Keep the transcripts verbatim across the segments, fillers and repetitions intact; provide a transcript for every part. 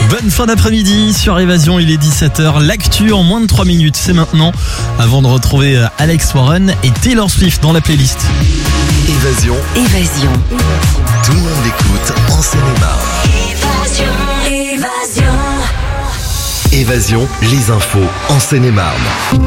Bonne fin d'après-midi sur Évasion, il est dix-sept heures. L'actu en moins de trois minutes, c'est maintenant. Avant de retrouver Alex Warren et Taylor Swift dans la playlist. Évasion. Évasion. Tout le monde l'écoute en Seine-et-Marne. Évasion. Évasion. Évasion, les infos en Seine-et-Marne.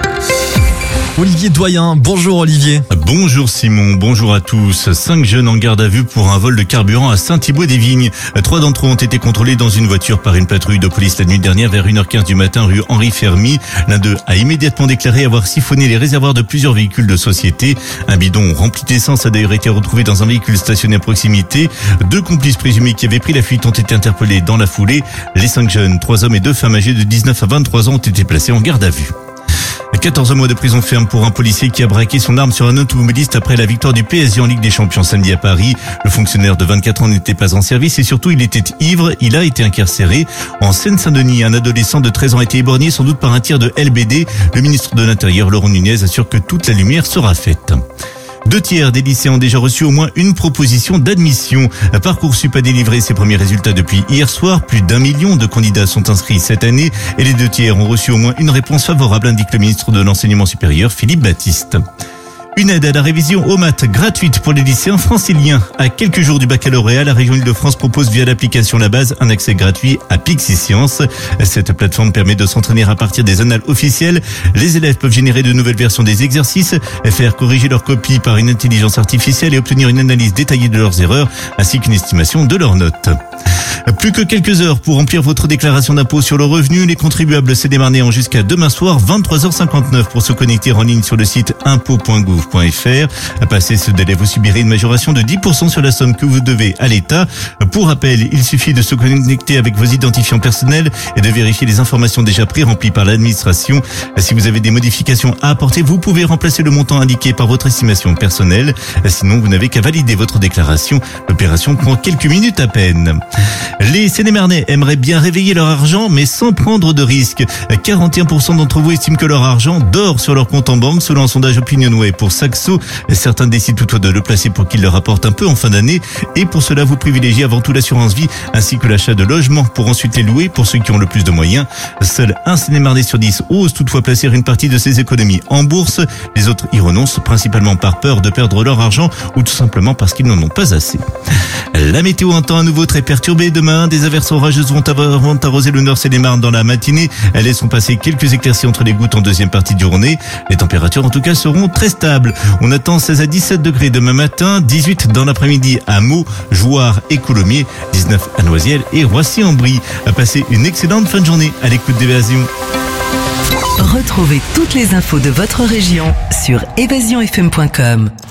Olivier Doyen, bonjour Olivier. Bonjour Simon, bonjour à tous. Cinq jeunes en garde à vue pour un vol de carburant à Saint-Thibault-des-Vignes. Trois d'entre eux ont été contrôlés dans une voiture par une patrouille de police la nuit dernière vers une heure quinze du matin rue Henri Fermy. L'un d'eux a immédiatement déclaré avoir siphonné les réservoirs de plusieurs véhicules de société. Un bidon rempli d'essence a d'ailleurs été retrouvé dans un véhicule stationné à proximité. Deux complices présumés qui avaient pris la fuite ont été interpellés dans la foulée. Les cinq jeunes, trois hommes et deux femmes âgées de dix-neuf à vingt-trois ans ont été placés en garde à vue. quatorze mois de prison ferme pour un policier qui a braqué son arme sur un automobiliste après la victoire du P S G en Ligue des Champions samedi à Paris. Le fonctionnaire de vingt-quatre ans n'était pas en service et surtout il était ivre. Il a été incarcéré. En Seine-Saint-Denis, un adolescent de treize ans a été éborgné sans doute par un tir de L B D. Le ministre de l'Intérieur, Laurent Nunez, assure que toute la lumière sera faite. Deux tiers des lycéens ont déjà reçu au moins une proposition d'admission. Parcoursup a délivré ses premiers résultats depuis hier soir. Plus d'un million de candidats sont inscrits cette année et les deux tiers ont reçu au moins une réponse favorable, indique le ministre de l'Enseignement supérieur, Philippe Baptiste. Une aide à la révision aux maths gratuite pour les lycéens franciliens. À quelques jours du baccalauréat, la région Île-de-France propose via l'application La Base un accès gratuit à Pixie Science. Cette plateforme permet de s'entraîner à partir des annales officielles. Les élèves peuvent générer de nouvelles versions des exercices, faire corriger leurs copies par une intelligence artificielle et obtenir une analyse détaillée de leurs erreurs ainsi qu'une estimation de leurs notes. Plus que quelques heures pour remplir votre déclaration d'impôt sur le revenu. Les contribuables sénémarnais ont jusqu'à demain soir vingt-trois heures cinquante-neuf pour se connecter en ligne sur le site impôt point gouv point fr. À passer ce délai, vous subirez une majoration de dix pour cent sur la somme que vous devez à l'État. Pour rappel, il suffit de se connecter avec vos identifiants personnels et de vérifier les informations déjà pré-remplies par l'administration. Si vous avez des modifications à apporter, vous pouvez remplacer le montant indiqué par votre estimation personnelle. Sinon, vous n'avez qu'à valider votre déclaration. L'opération prend quelques minutes à peine. Les Seine-et-Marnais aimeraient bien réveiller leur argent, mais sans prendre de risques. quarante et un pour cent d'entre vous estiment que leur argent dort sur leur compte en banque, selon un sondage Opinionway pour Saxo. Certains décident toutefois de le placer pour qu'il leur rapporte un peu en fin d'année. Et pour cela, vous privilégiez avant tout l'assurance vie, ainsi que l'achat de logements pour ensuite les louer pour ceux qui ont le plus de moyens. Seul un Seine-et-Marnais sur dix ose toutefois placer une partie de ses économies en bourse. Les autres y renoncent, principalement par peur de perdre leur argent ou tout simplement parce qu'ils n'en ont pas assez. La météo en temps à nouveau très perturbée. Demain, des averses orageuses vont, vont arroser le nord Seine-et-Marne dans la matinée. Elles laisseront passer quelques éclaircies entre les gouttes en deuxième partie de journée. Les températures en tout cas seront très stables. On attend seize à dix-sept degrés demain matin, dix-huit dans l'après-midi à Meaux, Jouarre et Coulommiers, dix-neuf à Noisiel et Roissy-en-Brie. À passer une excellente fin de journée à l'écoute d'Évasion. Retrouvez toutes les infos de votre région sur évasion f m point com.